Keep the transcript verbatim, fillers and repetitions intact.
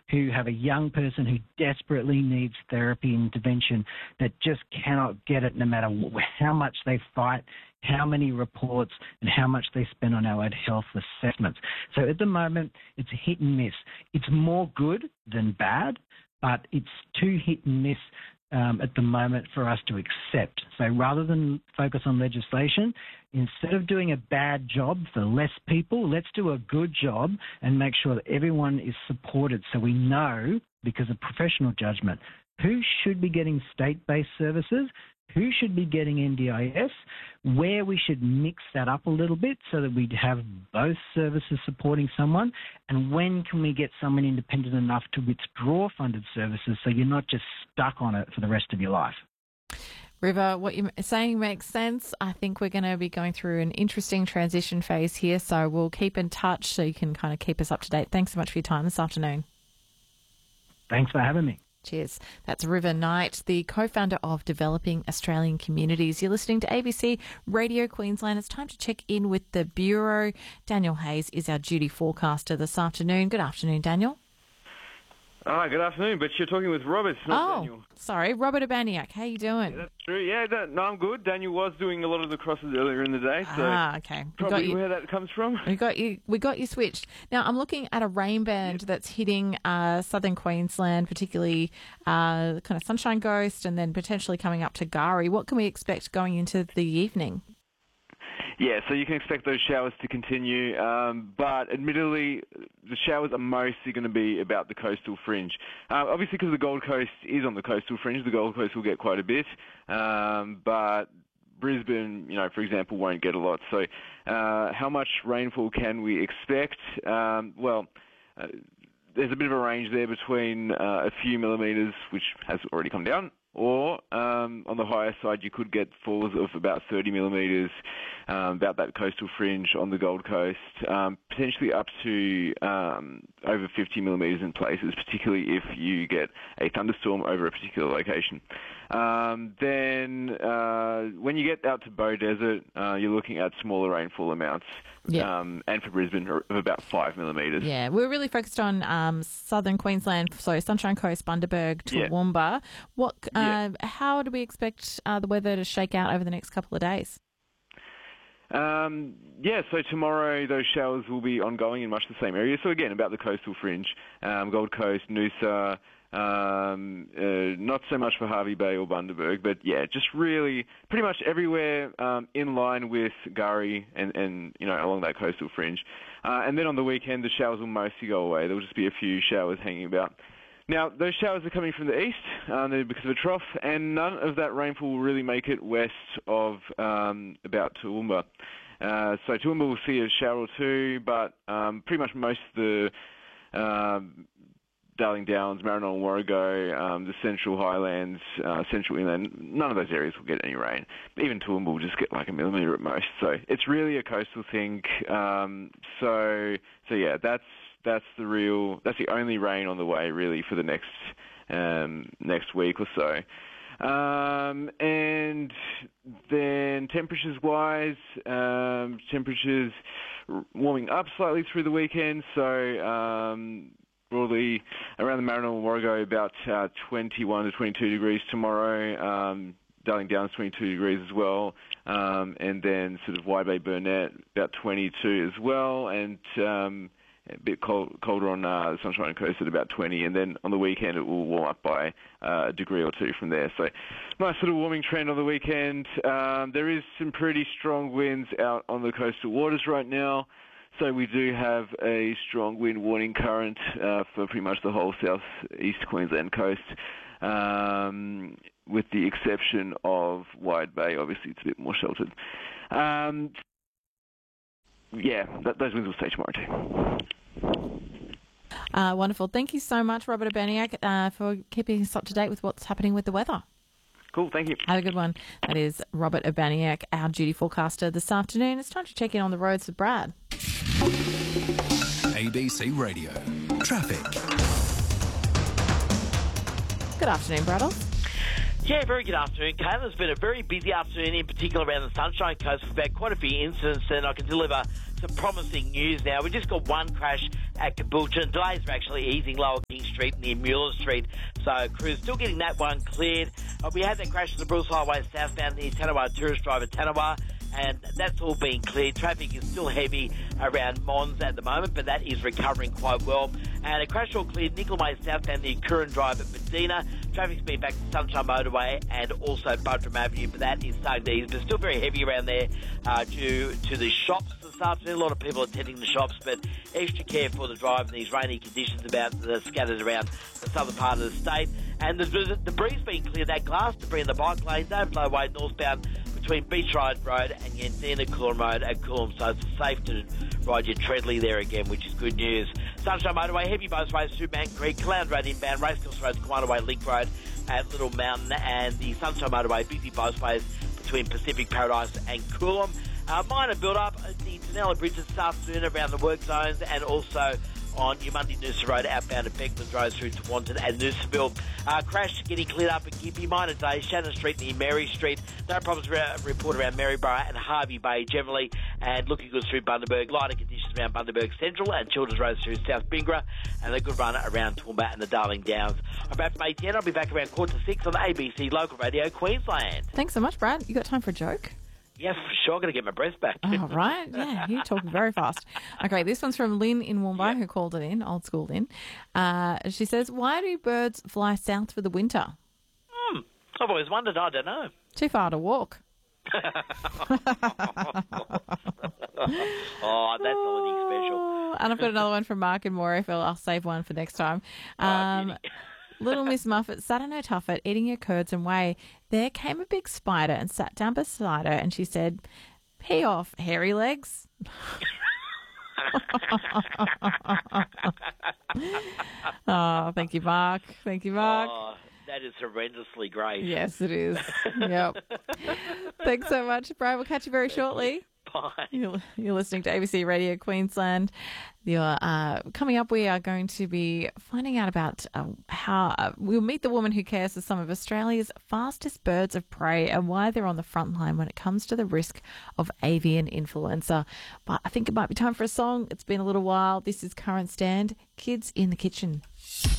who have a young person who desperately needs therapy intervention that just cannot get it no matter how much they fight, how many reports, and how much they spend on allied health assessments. So at the moment, it's hit and miss. It's more good than bad, but it's too hit and miss Um, at the moment for us to accept. So rather than focus on legislation, instead of doing a bad job for less people, let's do a good job and make sure that everyone is supported so we know, because of professional judgment, who should be getting state-based services, who should be getting N D I S, where we should mix that up a little bit so that we have both services supporting someone, and when can we get someone independent enough to withdraw funded services so you're not just stuck on it for the rest of your life. River, what you're saying makes sense. I think we're going to be going through an interesting transition phase here, so we'll keep in touch so you can kind of keep us up to date. Thanks so much for your time this afternoon. Thanks for having me. Cheers. That's River Knight, the co-founder of Developing Australian Communities. You're listening to A B C Radio Queensland. It's time to check in with the Bureau. Daniel Hayes is our duty forecaster this afternoon. Good afternoon, Daniel. Hi, good afternoon, but you're talking with Robert, not oh, Daniel. Sorry, Robert Abaniak. How you doing? Yeah, that's true. Yeah, that, no, I'm good. Daniel was doing a lot of the crosses earlier in the day, so ah, okay. We probably got you, where that comes from. We got you. We got you switched. Now I'm looking at a rain band yep. that's hitting uh, southern Queensland, particularly uh, kind of Sunshine Coast, and then potentially coming up to Gari. What can we expect going into the evening? Yeah, so you can expect those showers to continue, um, but admittedly, the showers are mostly going to be about the coastal fringe. Uh, obviously, because the Gold Coast is on the coastal fringe, the Gold Coast will get quite a bit, um, but Brisbane, you know, for example, won't get a lot. So uh, how much rainfall can we expect? Um, well, uh, there's a bit of a range there between uh, a few millimetres, which has already come down, or um, on the higher side, you could get falls of about thirty millimetres, um, about that coastal fringe on the Gold Coast, um, potentially up to um, over fifty millimetres in places, particularly if you get a thunderstorm over a particular location. Um, then uh, when you get out to Bow Desert, uh, you're looking at smaller rainfall amounts, yeah. um, and for Brisbane, of about five millimetres. Yeah, we're really focused on um, southern Queensland, so Sunshine Coast, Bundaberg, Toowoomba. Yeah. What? Uh, yeah. How do we expect uh, the weather to shake out over the next couple of days? Um, yeah, so tomorrow those showers will be ongoing in much the same area. So again, about the coastal fringe, um, Gold Coast, Noosa, um, uh, not so much for Hervey Bay or Bundaberg, but yeah, just really pretty much everywhere um, in line with Gari and, and, you know, along that coastal fringe. Uh, and then on the weekend, the showers will mostly go away. There will just be a few showers hanging about. Now, those showers are coming from the east um, because of a trough, and none of that rainfall will really make it west of um, about Toowoomba. Uh, so Toowoomba will see a shower or two, but um, pretty much most of the um, Darling Downs, Maranoa and Warrego, um, the Central Highlands, uh, Central Inland, none of those areas will get any rain. Even Toowoomba will just get like a millimetre at most. So it's really a coastal thing. Um, so, so yeah, that's that's the real, that's the only rain on the way really for the next um, next week or so. Um, and then temperatures-wise, um, temperatures warming up slightly through the weekend. So um, broadly around the Maranoa and Warrego, about uh, twenty-one to twenty-two degrees tomorrow. Um, Darling Downs, twenty-two degrees as well. Um, and then sort of Wide Bay Burnett, about twenty-two as well. And um, a bit cold, colder on uh, the Sunshine Coast at about twenty, and then on the weekend it will warm up by uh, a degree or two from there. So nice sort of warming trend on the weekend. Um, there is some pretty strong winds out on the coastal waters right now, so we do have a strong wind warning current uh, for pretty much the whole south-east Queensland coast, um, with the exception of Wide Bay. Obviously it's a bit more sheltered. Um, yeah, that, those winds will stay tomorrow too. Uh, wonderful. Thank you so much, Robert Abaniak, uh, for keeping us up to date with what's happening with the weather. Cool, thank you. Have a good one. That is Robert Abaniak, our duty forecaster this afternoon. It's time to check in on the roads with Brad. A B C Radio. Traffic. Good afternoon, Braddles. Yeah, very good afternoon, Kayla. It's been a very busy afternoon, in particular around the Sunshine Coast. We've had quite a few incidents, and I can deliver some promising news now. We just got one crash at Caboolture. Delays are actually easing lower King Street Street near Mueller Street. So crews still getting that one cleared. Uh, we had that crash on the Bruce Highway southbound near Tanawa, Tourist Drive at Tanawa, and that's all being cleared. Traffic is still heavy around Mons at the moment, but that is recovering quite well. And a crash all cleared Nickel Way southbound near Curran Drive at Medina. Traffic's been back to Sunshine Motorway and also Buttram Avenue, but that is starting to ease. But still very heavy around there uh, due to the shops this afternoon. A lot of people attending the shops, but extra care for the drive in these rainy conditions about the scattered around the southern part of the state. And the, the debris being cleared, that glass debris in the bike lane, don't blow away northbound between Beach Road Road and Yansina Coolum Road at Coolum, so it's safe to ride your Treadley there again, which is good news. Sunshine Motorway, heavy both ways through Mount Creek, Cloud Road inbound, Racecourse Road, Kiwana Way, Link Road at Little Mountain, and the Sunshine Motorway, busy both ways between Pacific Paradise and Coolum. Uh, minor build-up at the Tanella Bridge this afternoon around the work zones, and also on Yamundi Noosa Road outbound at Beckman Road through to Wanton and Noosaville. Uh, crash getting cleared up at Gippy, minor days, Shannon Street near Mary Street. No problems re- report around Maryborough and Harvey Bay generally, and looking good through Bundaberg. Lighter conditions around Bundaberg Central and Children's Road through South Bingra, and a good run around Toowoomba and the Darling Downs. I'm back from eight ten. I'll be back around quarter to six on A B C Local Radio Queensland. Thanks so much, Brad. You got time for a joke? Yeah, for sure. Going to get my breath back. Oh, right. Yeah, you're talking very fast. Okay, this one's from Lynn in Woomba, who called it in, old school Lynn. Uh, she says, why do birds fly south for the winter? Hmm. I've always wondered. I don't know. Too far to walk. Oh, that's holiday special. And I've got another one from Mark in Morayfield. I'll save one for next time. Um, Oh, Little Miss Muffet sat on her tuffet eating her curds and whey. There came a big spider and sat down beside her, and she said, pee off, hairy legs. Oh, thank you, Mark. Thank you, Mark. Oh, that is horrendously great. Yes, it is. Yep. Thanks so much, Brad. We'll catch you very shortly. Bye. You're, you're listening to A B C Radio Queensland. You're, uh, coming up, we are going to be finding out about uh, how uh, we'll meet the woman who cares for some of Australia's fastest birds of prey and why they're on the front line when it comes to the risk of avian influenza. But I think it might be time for a song. It's been a little while. This is Current Stand, Kids in the Kitchen.